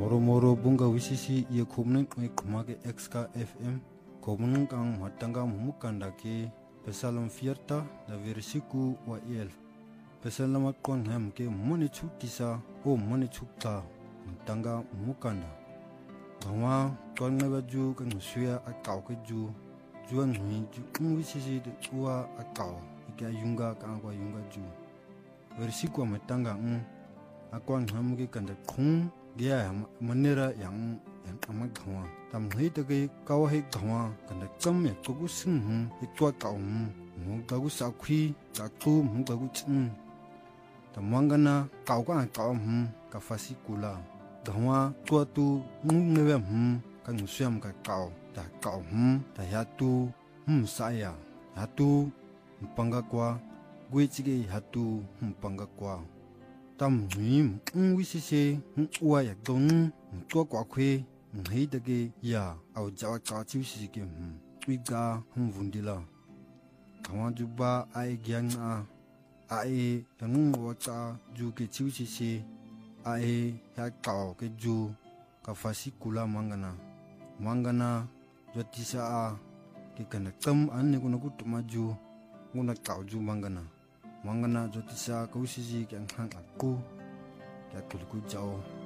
Moro bunga wisisi ye khobne kumake XK FM khobne kang matanga mumukanda ke pesalom fierta da versiku wa el pesalama kon ham ke moni chukisa o moni chukta matanga mumukanda gawa kon na ju kan suya akaw ke ju juan hui ju wisisi de chua akaw ikya yunga kang kwa yunga ju versiku matanga akwan ham ke kanda khung dia manera yang amat gawa tam hei tage kaw hei gawa kanda cham me to gu sing itwa kaw mu ta gu sa khwi ta tu mu ta gu chin tamangana kaw ka ka fasi kula gawa to tu ngewe kan syam ka kaw ta kaw ta ya tu saya ya tu panga kwa gwe chige ya tu panga kwa tam nim wisise wa ya don to kwa khwe hei dage ya au jawa cha chi si ke wiga vundila kawa juba ai gyang ai yang wa cha ju ke chi si ai ya ka ke ju ka fasi kula mangana jotisa ke kana tam an ne kuna kutuma ju nguna ka ju mangana jotisa kausisi kyang hang aku ya kulku jao